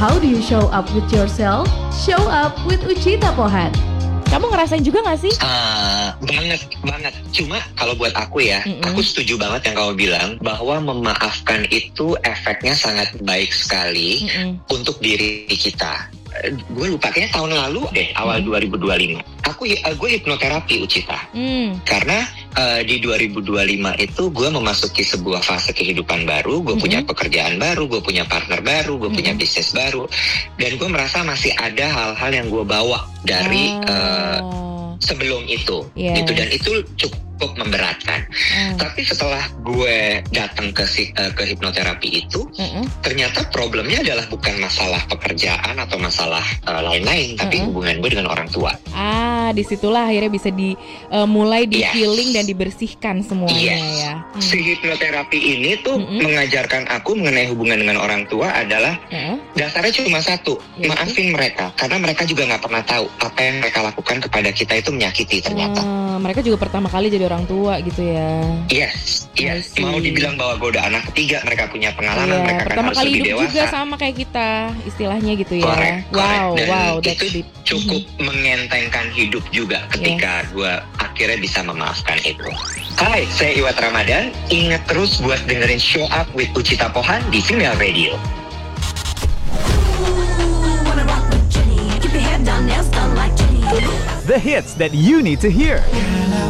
How do you show up with yourself? Show up with Uchita Pohan. Kamu ngerasain juga gak sih? Banget. Cuma kalau buat aku ya, aku setuju banget yang kamu bilang bahwa memaafkan itu efeknya sangat baik sekali untuk diri kita. Gue lupa kayaknya tahun lalu deh, awal 2025. Gue hipnoterapi, Uchita. Karena di 2025 itu gue memasuki sebuah fase kehidupan baru. Gue punya pekerjaan baru, gue punya partner baru, gue punya bisnis baru. Dan gue merasa masih ada hal-hal yang gue bawa dari sebelum itu, gitu. Dan itu cukup memberatkan. Tapi setelah gue datang ke hipnoterapi itu, ternyata problemnya adalah bukan masalah pekerjaan atau masalah lain-lain, tapi hubungan gue dengan orang tua. Disitulah akhirnya bisa mulai di healing dan dibersihkan semuanya ya. Si hipnoterapi ini tuh mengajarkan aku mengenai hubungan dengan orang tua adalah dasarnya cuma satu, maafin mereka, karena mereka juga nggak pernah tahu apa yang mereka lakukan kepada kita itu menyakiti ternyata. Mereka juga pertama kali jadi orang tua gitu ya. Yes. Mau dibilang bahwa gue udah anak ketiga, mereka punya pengalaman, mereka kan harus lebih dewasa. Pertama kali hidup juga sama kayak kita, istilahnya gitu ya. Correct. Wow, itu cukup mengentengkan hidup juga ketika gue akhirnya bisa memaafkan itu. Hai, saya Iwat Ramadan. Ingat terus buat dengerin Show Up with Uchita Pohan di Female Radio. The hits that you need to hear.